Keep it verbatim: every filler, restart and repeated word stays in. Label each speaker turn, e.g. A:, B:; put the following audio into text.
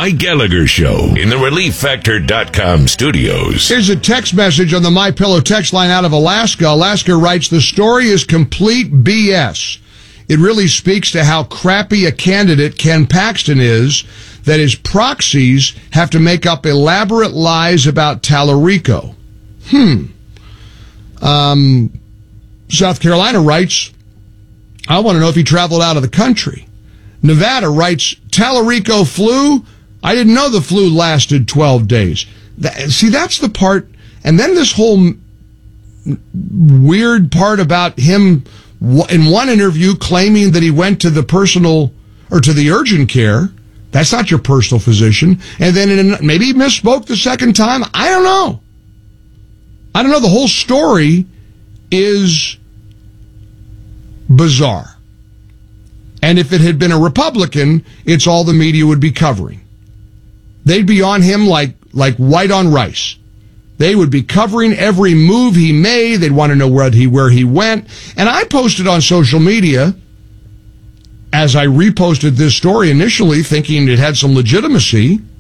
A: Mike Gallagher Show in the Relief Factor dot com studios.
B: Here's a text message on the MyPillow text line out of Alaska. Alaska writes, the story is complete B S. It really speaks to how crappy a candidate Ken Paxton is, that his proxies have to make up elaborate lies about Tallarico. Hmm. Um, South Carolina writes, I want to know if he traveled out of the country. Nevada writes, Tallarico flu? I didn't know the flu lasted twelve days. That, see, that's the part. And then this whole m- weird part about him w- in one interview claiming that he went to the personal or to the urgent care. That's not your personal physician. And then in, maybe he misspoke the second time. I don't know. I don't know. The whole story is bizarre. And if it had been a Republican, it's all the media would be covering. They'd be on him like, like white on rice. They would be covering every move he made. They'd want to know where he, where he went. And I posted on social media, as I reposted this story initially, thinking it had some legitimacy,